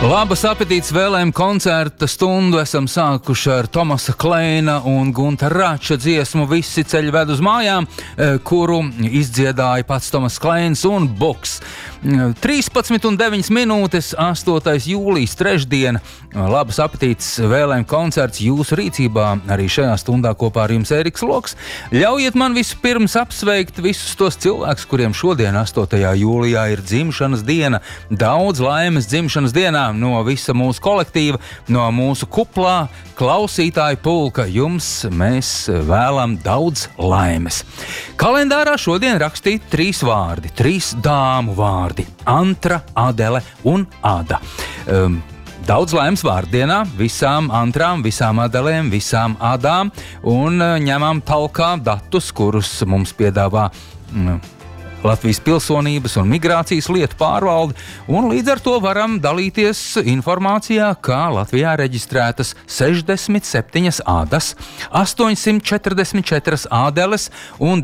Labas apetītes vēlējumu koncerta stundu esam sākuši ar Tomasa Kleina un Gunta Rača dziesmu Visi ceļi ved uz mājām, kuru izdziedāja pats Tomas Kleins un Buks. 13:09 minūtes, 8. jūlijas trešdiena. Labas apetītes vēlējumu koncerts jūsu rīcībā. Arī šajā stundā kopā ar jums Ēriks Loks. Ļaujiet man vispirms apsveikt visus tos cilvēkus, kuriem šodien 8. jūlijā ir dzimšanas diena. Daudz laimes dzimšanas dienā no visa mūsu kolektīva, no mūsu kuplā klausītāju pulka. Jums mēs vēlam daudz laimes. Kalendārā šodien rakstīti 3 vārdi, 3 dāmu vārdi - Antra, Adele un Ada. Daudz laimes vārdienā visām Antrām, visām Adelēm, visām Adām un ņemam talkā datus, kurus mums piedāvā Latvijas pilsonības un migrācijas lietu pārvalde, un līdz ar to varam dalīties informācijā, kā Latvijā reģistrētas 67 Adas, 844 Adeles un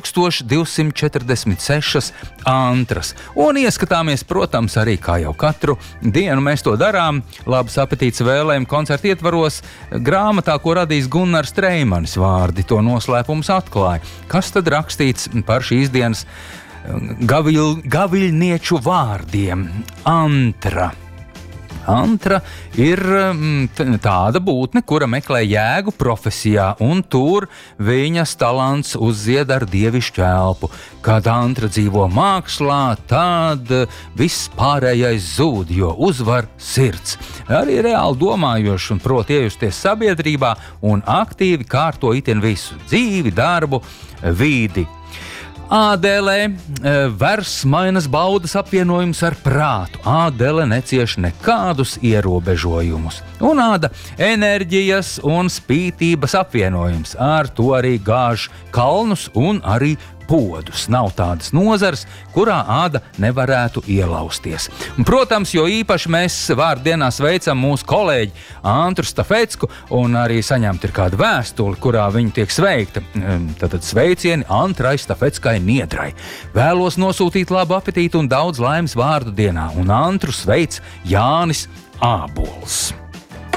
2246 Antras. Un ieskatāmies, protams, arī kā jau katru dienu mēs to darām, Labas apetītes vēlējumu koncerta ietvaros, grāmatā, ko radījis Gunnars Streimanis, vārdi to noslēpums atklāja. Kas tad rakstīts par šīs dienas gaviļnieču vārdiem? Antra. Antra ir tāda būtne, kura meklē jēgu profesijā, un tur viņas talants uzzied ar dievišķu elpu. Kad Antra dzīvo mākslā, tad viss pārējais zūd, jo uzvar sirds. Arī reāli domājoši un prot iejusties sabiedrībā un aktīvi kārto itin visu - dzīvi, darbu, vīdi. Ādele versmainas baudas apvienojums ar prātu. Ādele necieš nekādus ierobežojumus. Un Āda enerģijas un spītības apvienojums. Ar to arī gāž kalnus un arī podus. Nav tādas nozares, kurā Āda nevarētu ielausties. Un, protams, jo īpaši mēs vārdienā sveicam mūsu kolēģi Antru Stafecku, un arī saņemt ir kāda vēstule, kurā viņa tiek sveikta. Tātad sveicieni Antrai Stafeckai Niedrai. Vēlos nosūtīt labu apetītu un daudz laimes vārdu dienā, un Antru sveic Jānis Ābols.